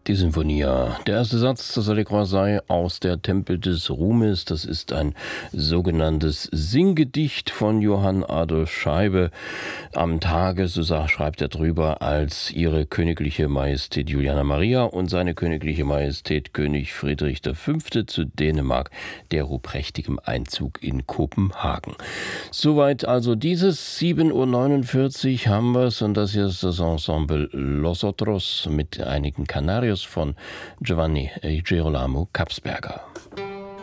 Die Sinfonia. Der erste Satz, das Allegro sei aus der Tempel des Ruhmes. Das ist ein sogenanntes Singgedicht von Johann Adolf Scheibe am Tage, so schreibt er drüber, als ihre königliche Majestät Juliana Maria und seine königliche Majestät König Friedrich V. zu Dänemark, der ruhprächtigem Einzug in Kopenhagen. Soweit also dieses 7:49 Uhr haben wir es, und das hier ist das Ensemble Los Otros mit einigen Canarios von Giovanni Girolamo Kapsberger.